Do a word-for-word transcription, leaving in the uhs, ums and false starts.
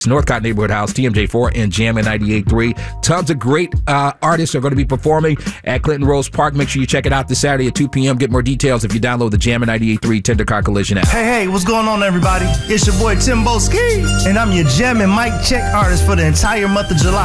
Northcott Neighborhood House, T M J four, and Jammin' ninety-eight point three. Tons of great uh, artists are going to be performing at Clinton Rose Park. Make sure you check it out this Saturday at two p.m. Get more details if you download the Jammin' ninety-eight point three Tender Car Collision app. Hey, hey, what's going on, everybody? It's your boy Timbo Ski, and I'm your Jammin' Mic Check artist for the entire month of July.